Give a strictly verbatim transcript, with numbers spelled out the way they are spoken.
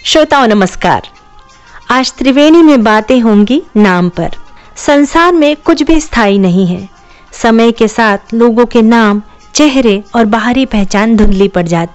श्रोताओं नमस्कार। आज त्रिवेणी में बातें होंगी नाम पर। संसार में कुछ भी स्थायी नहीं है। समय के साथ लोगों के नाम, चेहरे और बाहरी पहचान धुंधली पड़ जाती